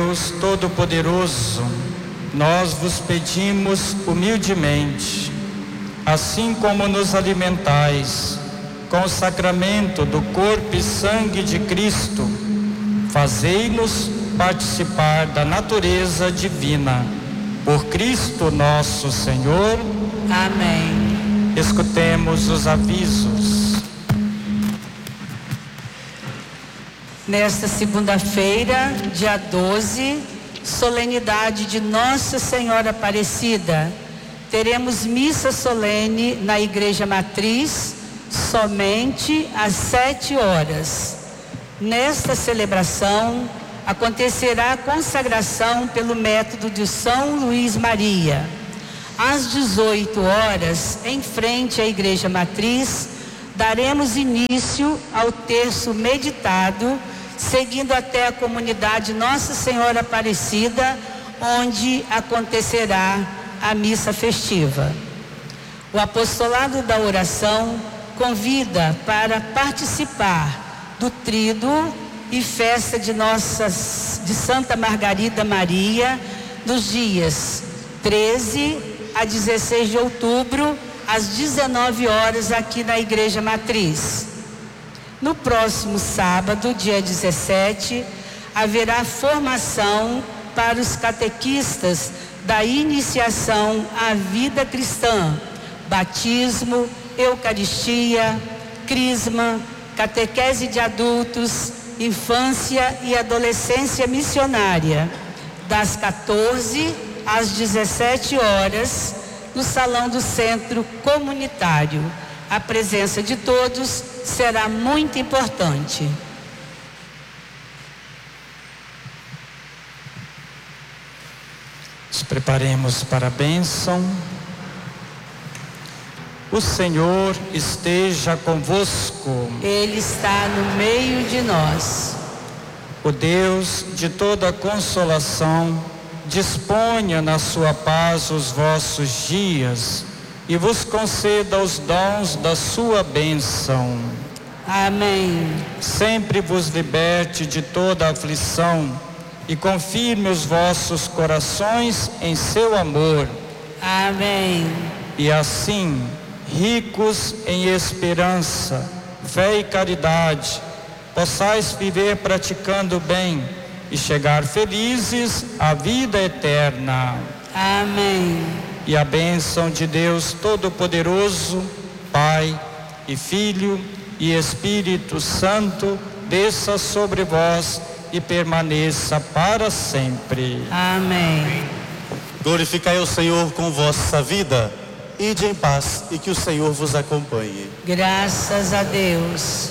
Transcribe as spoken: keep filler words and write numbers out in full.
Deus Todo-Poderoso, nós vos pedimos humildemente, assim como nos alimentais com o sacramento do corpo e sangue de Cristo, fazei-nos participar da natureza divina. Por Cristo nosso Senhor. Amém. Escutemos os avisos. Nesta segunda-feira, dia doze, solenidade de Nossa Senhora Aparecida, teremos missa solene na Igreja Matriz, somente às sete horas. Nesta celebração, acontecerá a consagração pelo método de São Luís Maria. Às dezoito horas, em frente à Igreja Matriz, daremos início ao terço meditado, seguindo até a comunidade Nossa Senhora Aparecida, onde acontecerá a missa festiva. O apostolado da oração convida para participar do tríduo e festa de nossas de Santa Margarida Maria nos dias treze a dezesseis de outubro, às dezenove horas, aqui na Igreja Matriz. No próximo sábado, dia dezessete, haverá formação para os catequistas da iniciação à vida cristã, batismo, Eucaristia, crisma, catequese de adultos, infância e adolescência missionária, das quatorze às dezessete horas, no Salão do Centro Comunitário. A presença de todos será muito importante. Nos preparemos para a bênção. O Senhor esteja convosco. Ele está no meio de nós. O Deus de toda consolação, disponha na sua paz os vossos dias e vos conceda os dons da sua bênção. Amém. Sempre vos liberte de toda aflição e confirme os vossos corações em seu amor. Amém. E assim, ricos em esperança, fé e caridade, possais viver praticando o bem e chegar felizes à vida eterna. Amém. E a bênção de Deus Todo-Poderoso, Pai e Filho e Espírito Santo, desça sobre vós e permaneça para sempre. Amém. Glorificai o Senhor com vossa vida. Ide em paz e que o Senhor vos acompanhe. Graças a Deus.